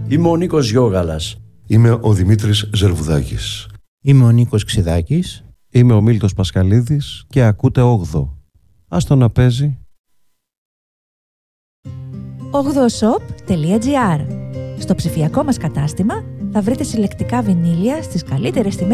Είμαι ο Νίκος Γιώγαλας. Είμαι ο Δημήτρης Ζερβουδάκης. Είμαι ο Νίκος Ξιδάκης. Είμαι ο Μίλτος Πασχαλίδης και ακούτε 8. Ας το να παίζει. 8shop.gr. Στο ψηφιακό μας κατάστημα θα βρείτε συλλεκτικά βινίλια στις καλύτερες τιμές